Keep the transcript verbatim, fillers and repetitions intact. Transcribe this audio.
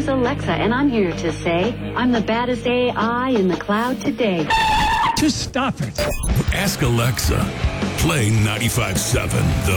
is Alexa, and I'm here to say I'm the baddest A I in the cloud today. Just stop it. Ask Alexa. Play ninety-five seven The